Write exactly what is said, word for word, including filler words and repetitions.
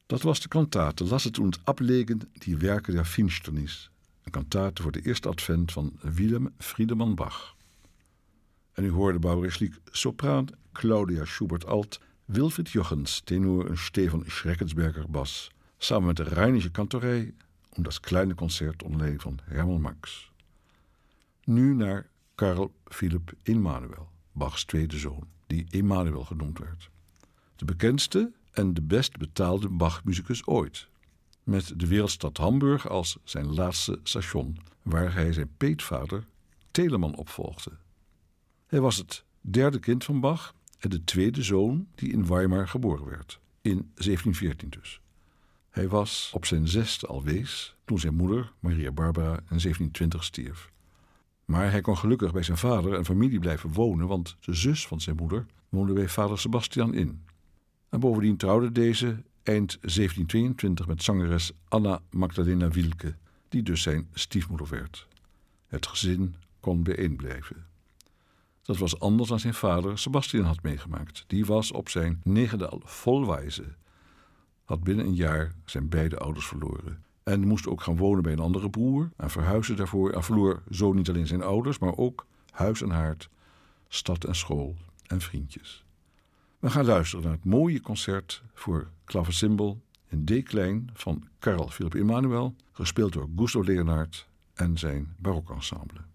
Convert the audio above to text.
Dat was de kantate Lasset und Ablegen die Werke der Finsternis. Een kantate voor de eerste advent van Willem Friedemann Bach. En u hoorde Barbara Schliek sopraan, Claudia Schubert-Alt, Wilfried Jochens tenor en Stefan Schreckensberger bas, samen met de Rheinische Kantorei om das kleine concert onder leiding van Hermann Max. Nu naar Carl Philipp Emanuel, Bachs tweede zoon, die Emanuel genoemd werd. De bekendste en de best betaalde Bach-musicus ooit. Met de wereldstad Hamburg als zijn laatste station, waar hij zijn peetvader Telemann opvolgde. Hij was het derde kind van Bach en de tweede zoon die in Weimar geboren werd, in zeventien veertien dus. Hij was op zijn zesde al wees toen zijn moeder, Maria Barbara, in zeventien twintig stierf. Maar hij kon gelukkig bij zijn vader en familie blijven wonen, want de zus van zijn moeder woonde bij vader Sebastian in. En bovendien trouwde deze eind zeventien tweeëntwintig met zangeres Anna Magdalena Wilke, die dus zijn stiefmoeder werd. Het gezin kon bijeen blijven. Dat was anders dan zijn vader Sebastian had meegemaakt. Die was op zijn negende al volwijze, had binnen een jaar zijn beide ouders verloren. En moest ook gaan wonen bij een andere broer en verhuisde daarvoor en verloor zo niet alleen zijn ouders, maar ook huis en haard, stad en school en vriendjes. We gaan luisteren naar het mooie concert voor klaversymbol in D-klein van Carl Philipp Emanuel, gespeeld door Gustav Leonhardt en zijn barokensemble.